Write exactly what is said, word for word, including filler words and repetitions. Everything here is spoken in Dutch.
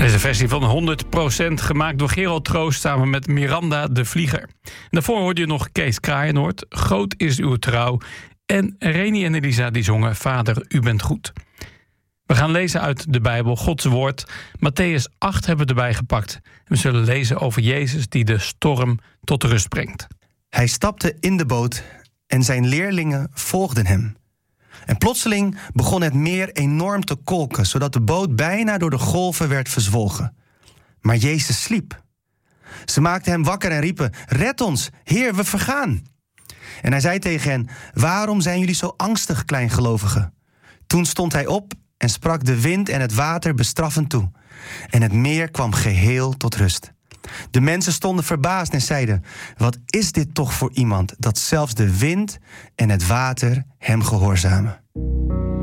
Deze versie van honderd procent gemaakt door Gerald Troost samen met Miranda de Vlieger. En daarvoor hoorde je nog Kees Kraaienoord, Groot is uw trouw. En Reni en Elisa die zongen Vader, u bent goed. We gaan lezen uit de Bijbel, Gods woord. Mattheüs acht hebben we erbij gepakt. We zullen lezen over Jezus die de storm tot rust brengt. Hij stapte in de boot en zijn leerlingen volgden hem. En plotseling begon het meer enorm te kolken, zodat de boot bijna door de golven werd verzwolgen. Maar Jezus sliep. Ze maakten hem wakker en riepen: red ons, Heer, we vergaan. En hij zei tegen hen: waarom zijn jullie zo angstig, kleingelovigen? Toen stond hij op en sprak de wind en het water bestraffend toe. En het meer kwam geheel tot rust. De mensen stonden verbaasd en zeiden: wat is dit toch voor iemand, dat zelfs de wind en het water hem gehoorzamen?